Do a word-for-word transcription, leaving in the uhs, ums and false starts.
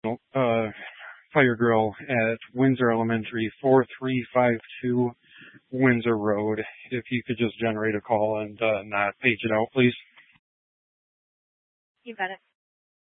uh, Fire Grill at Windsor Elementary, four three five two Windsor Road. If you could just generate a call and uh, not page it out, please. You got it.